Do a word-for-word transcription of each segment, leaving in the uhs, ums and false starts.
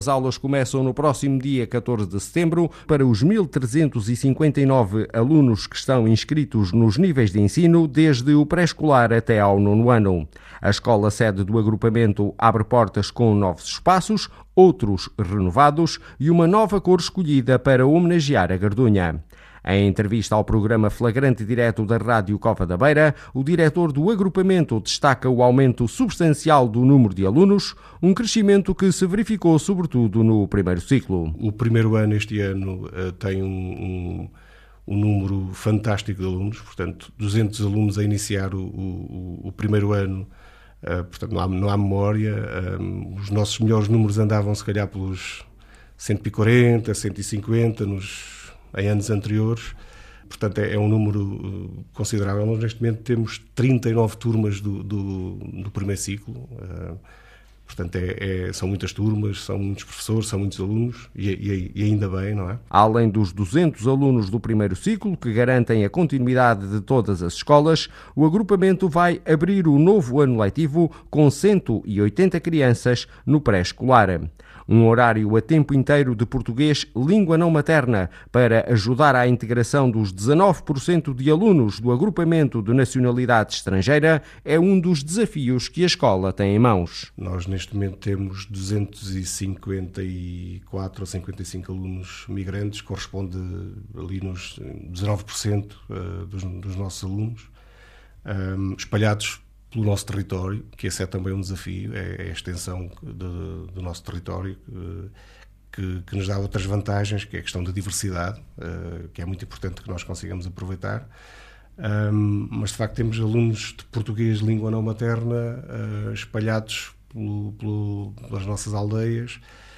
As aulas começam no próximo dia catorze de setembro para os mil trezentos e cinquenta e nove alunos que estão inscritos nos níveis de ensino desde o pré-escolar até ao nono ano. A escola sede do agrupamento abre portas com novos espaços, outros renovados e uma nova cor escolhida para homenagear a Gardunha. Em entrevista ao programa Flagrante Direto da Rádio Cova da Beira, o diretor do agrupamento destaca o aumento substancial do número de alunos, um crescimento que se verificou sobretudo no primeiro ciclo. O primeiro ano, este ano, tem um, um, um número fantástico de alunos, portanto, duzentos alunos a iniciar o, o, o primeiro ano, portanto, não há, não há memória. Os nossos melhores números andavam, se calhar, pelos cento e quarenta, cento e cinquenta, nos... em anos anteriores, portanto é, é um número considerável. Nós neste momento temos trinta e nove turmas do, do, do primeiro ciclo, uh, portanto é, é, são muitas turmas, são muitos professores, são muitos alunos e, e, e ainda bem, não é? Além dos duzentos alunos do primeiro ciclo, que garantem a continuidade de todas as escolas, o agrupamento vai abrir o novo ano letivo com cento e oitenta crianças no pré-escolar. Um horário a tempo inteiro de português língua não materna para ajudar à integração dos dezanove por cento de alunos do agrupamento de nacionalidade estrangeira é um dos desafios que a escola tem em mãos. Nós neste momento temos duzentos e cinquenta e quatro ou cinquenta e cinco alunos migrantes, corresponde ali nos dezanove por cento dos, dos nossos alunos, um, espalhados pelo nosso território, que esse é também um desafio, é a extensão de, do nosso território, que, que nos dá outras vantagens, que é a questão da diversidade, que é muito importante que nós consigamos aproveitar. Mas, de facto, temos alunos de português de língua não materna espalhados pelo, pelo, pelas nossas aldeias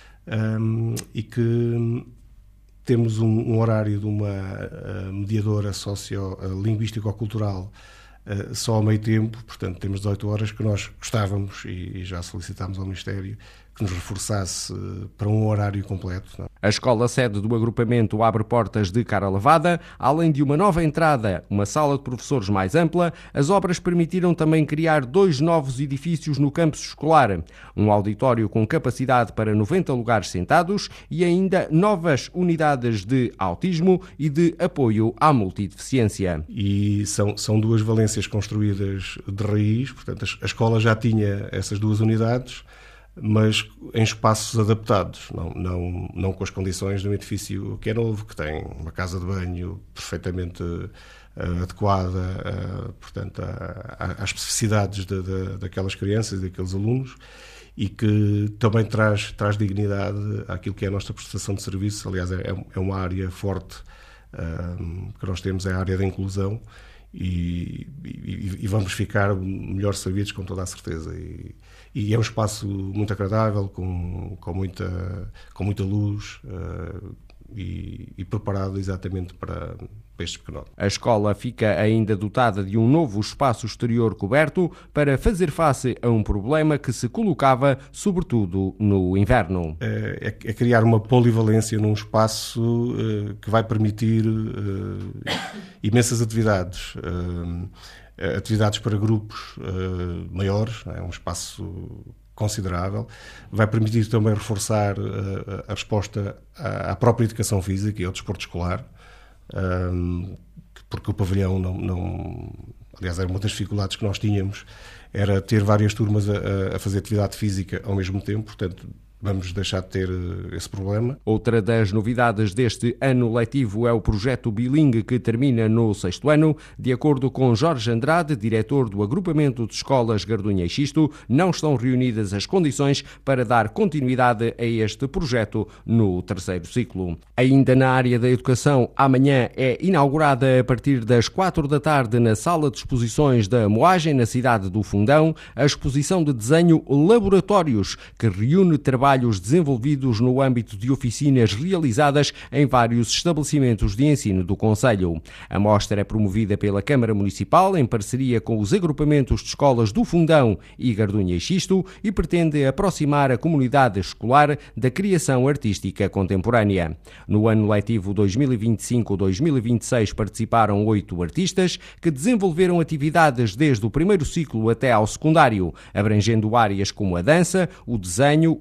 e que temos um, um horário de uma mediadora socio-linguístico-cultural Uh, só ao meio tempo, portanto temos dezoito horas que nós gostávamos e, e já solicitámos ao Ministério que nos reforçasse uh, para um horário completo. Não? A escola sede do agrupamento abre portas de cara lavada, além de uma nova entrada, uma sala de professores mais ampla. As obras permitiram também criar dois novos edifícios no campus escolar, um auditório com capacidade para noventa lugares sentados e ainda novas unidades de autismo e de apoio à multideficiência. E são, são duas valências construídas de raiz, portanto a escola já tinha essas duas unidades, mas em espaços adaptados, não, não, não com as condições de um edifício que é novo, que tem uma casa de banho perfeitamente uh, adequada uh, portanto, a, a, às especificidades de, de, daquelas crianças e daqueles alunos, e que também traz, traz dignidade àquilo que é a nossa prestação de serviço. Aliás, é, é uma área forte uh, que nós temos, é a área da inclusão, E, e, e vamos ficar melhor servidos com toda a certeza. E, e é um espaço muito agradável, com, com, muita, com muita luz uh, e, e preparado exatamente para, para estes pequenotes. A escola fica ainda dotada de um novo espaço exterior coberto para fazer face a um problema que se colocava sobretudo no inverno. É, é criar uma polivalência num espaço uh, que vai permitir uh, imensas atividades, uh, atividades para grupos uh, maiores, é um espaço considerável, vai permitir também reforçar uh, a resposta à, à própria educação física e ao desporto escolar, uh, porque o pavilhão não, não... Aliás, era uma das dificuldades que nós tínhamos, era ter várias turmas a, a fazer atividade física ao mesmo tempo, portanto vamos deixar de ter esse problema. Outra das novidades deste ano letivo é o projeto bilingue que termina no sexto ano. De acordo com Jorge Andrade, diretor do agrupamento de escolas Gardunha e Xisto, não estão reunidas as condições para dar continuidade a este projeto no terceiro ciclo. Ainda na área da educação, amanhã é inaugurada a partir das quatro da tarde na sala de exposições da Moagem, na cidade do Fundão, a exposição de desenho Laboratórios, que reúne trabalhos desenvolvidos no âmbito de oficinas realizadas em vários estabelecimentos de ensino do concelho. A mostra é promovida pela Câmara Municipal em parceria com os agrupamentos de escolas do Fundão e Gardunha e Xisto e pretende aproximar a comunidade escolar da criação artística contemporânea. No ano letivo dois mil e vinte e cinco a dois mil e vinte e seis participaram oito artistas que desenvolveram atividades desde o primeiro ciclo até ao secundário, abrangendo áreas como a dança, o desenho, o teatro,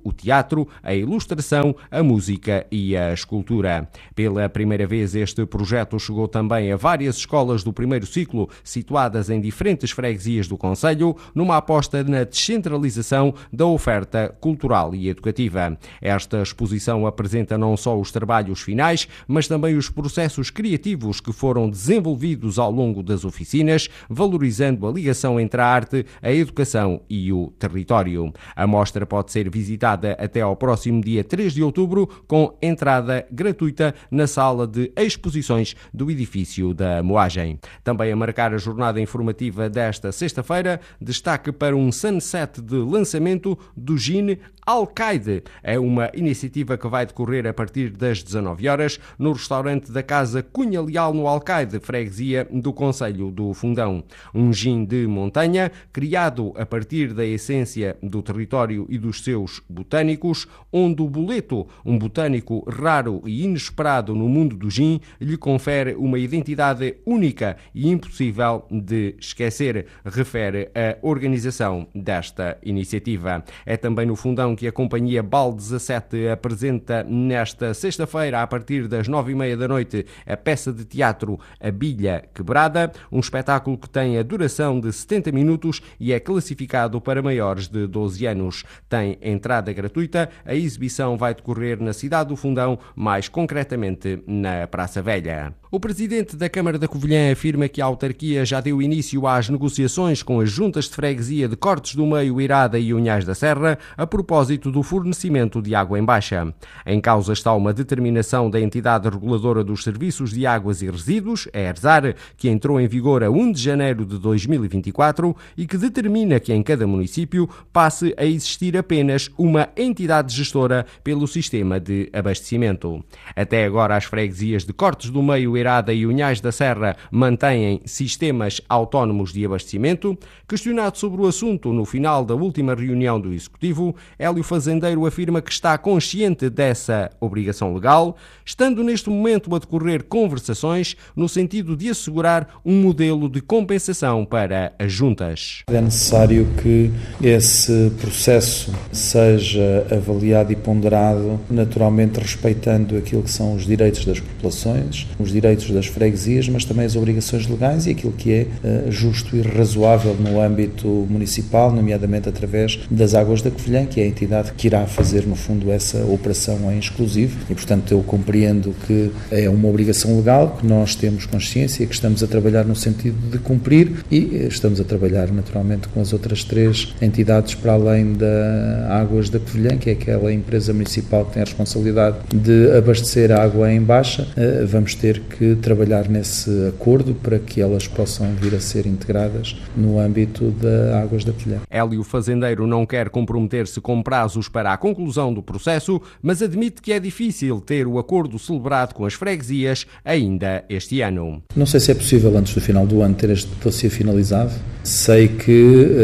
teatro, a ilustração, a música e a escultura. Pela primeira vez, este projeto chegou também a várias escolas do primeiro ciclo, situadas em diferentes freguesias do concelho, numa aposta na descentralização da oferta cultural e educativa. Esta exposição apresenta não só os trabalhos finais, mas também os processos criativos que foram desenvolvidos ao longo das oficinas, valorizando a ligação entre a arte, a educação e o território. A mostra pode ser visitada até ao próximo dia três de outubro, com entrada gratuita na sala de exposições do edifício da Moagem. Também a marcar a jornada informativa desta sexta-feira, destaque para um sunset de lançamento do gin Alcaide. É uma iniciativa que vai decorrer a partir das dezanove horas no restaurante da Casa Cunha Leal no Alcaide, freguesia do concelho do Fundão. Um gin de montanha, criado a partir da essência do território e dos seus botânicos, onde o boleto, um botânico raro e inesperado no mundo do gin, lhe confere uma identidade única e impossível de esquecer, refere a organização desta iniciativa. É também no Fundão que a companhia Bal dezassete apresenta nesta sexta-feira, a partir das nove e meia da noite, a peça de teatro A Bilha Quebrada, um espetáculo que tem a duração de setenta minutos e é classificado para maiores de doze anos. Tem entrada gratuita, a exibição vai decorrer na cidade do Fundão, mais concretamente na Praça Velha. O presidente da Câmara da Covilhã afirma que a autarquia já deu início às negociações com as juntas de freguesia de Cortes do Meio, Irada e Unhais da Serra a propósito do fornecimento de água em baixa. Em causa está uma determinação da entidade reguladora dos serviços de águas e resíduos, a ERSAR, que entrou em vigor a primeiro de janeiro de dois mil e vinte e quatro e que determina que em cada município passe a existir apenas uma entidade gestora pelo sistema de abastecimento. Até agora, as freguesias de Cortes do Meio, Irada e Unhais da Serra mantêm sistemas autónomos de abastecimento. Questionado sobre o assunto no final da última reunião do Executivo, Hélio Fazendeiro afirma que está consciente dessa obrigação legal, estando neste momento a decorrer conversações no sentido de assegurar um modelo de compensação para as juntas. É necessário que esse processo seja avaliado e ponderado, naturalmente respeitando aquilo que são os direitos das populações, os direitos das freguesias, mas também as obrigações legais e aquilo que é uh, justo e razoável no âmbito municipal, nomeadamente através das Águas da Covilhã, que é a entidade que irá fazer, no fundo, essa operação em exclusivo. E, portanto, eu compreendo que é uma obrigação legal, que nós temos consciência, que estamos a trabalhar no sentido de cumprir e estamos a trabalhar, naturalmente, com as outras três entidades para além da Águas da Covilhã, que é aquela empresa municipal que tem a responsabilidade de abastecer a água em baixa. Uh, vamos ter que trabalhar nesse acordo para que elas possam vir a ser integradas no âmbito da Águas da Covilhã. Hélio Fazendeiro não quer comprometer-se com prazos para a conclusão do processo, mas admite que é difícil ter o acordo celebrado com as freguesias ainda este ano. Não sei se é possível antes do final do ano ter este dossiê finalizado. Sei que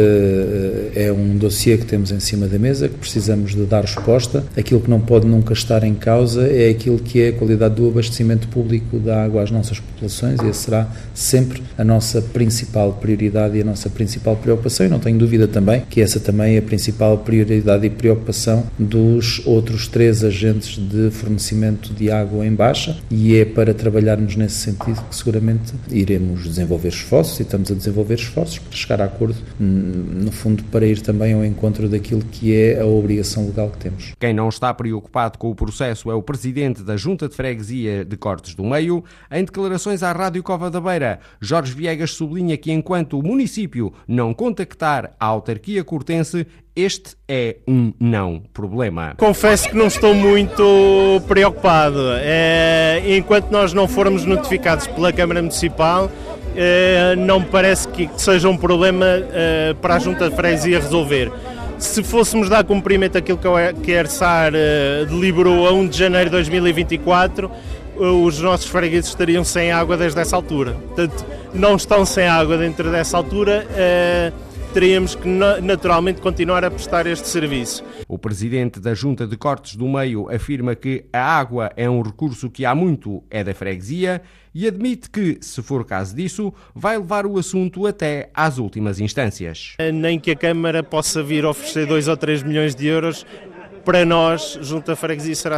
uh, é um dossiê que temos em cima da mesa, que precisamos de dar resposta. Aquilo que não pode nunca estar em causa é aquilo que é a qualidade do abastecimento público da água às nossas populações, e essa será sempre a nossa principal prioridade e a nossa principal preocupação, e não tenho dúvida também que essa também é a principal prioridade e preocupação dos outros três agentes de fornecimento de água em baixa, e é para trabalharmos nesse sentido que seguramente iremos desenvolver esforços, e estamos a desenvolver esforços para chegar a acordo, no fundo, para ir também ao encontro daquilo que é a obrigação legal que temos. Quem não está preocupado com o processo é o presidente da Junta de Freguesia de Cortes do Meio. Em declarações à Rádio Cova da Beira, Jorge Viegas sublinha que enquanto o município não contactar a autarquia cortense, este é um não problema. Confesso que não estou muito preocupado. É, enquanto nós não formos notificados pela Câmara Municipal, é, não me parece que seja um problema é, para a Junta de Freguesia resolver. Se fôssemos dar cumprimento àquilo que a ERSAR é, deliberou a primeiro de janeiro de dois mil e vinte e quatro, os nossos fregueses estariam sem água desde essa altura. Portanto, não estão sem água dentro dessa altura, é, teríamos que naturalmente continuar a prestar este serviço. O presidente da Junta de Cortes do Meio afirma que a água é um recurso que há muito é da freguesia e admite que, se for caso disso, vai levar o assunto até às últimas instâncias. Nem que a Câmara possa vir oferecer dois ou três milhões de euros para nós, junto à freguesia, será